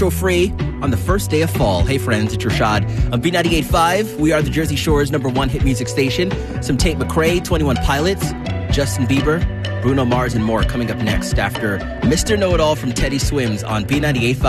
Free on the first day of fall. Hey friends, it's Rashad on B98.5. We are the Jersey Shore's #1 hit music station. Some Tate McRae, 21 Pilots, Justin Bieber, Bruno Mars, and more coming up next after Mr. Know-It-All from Teddy Swims on B98.5.